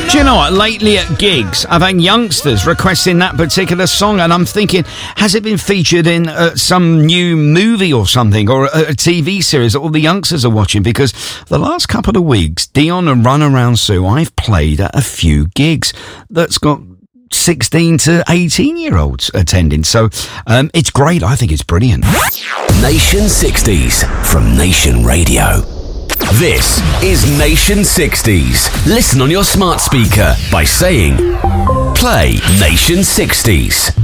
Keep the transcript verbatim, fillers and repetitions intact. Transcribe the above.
Do you know what? Lately at gigs, I've had youngsters requesting that particular song, and I'm thinking, has it been featured in uh, some new movie or something, or a, a T V series that all the youngsters are watching? Because the last couple of weeks, Dion and Run Around Sue, I've played at a few gigs that's got sixteen to eighteen year olds attending. So um, it's great. I think it's brilliant. Nation sixties from Nation Radio. This is Nation sixties. Listen on your smart speaker by saying, play Nation sixties.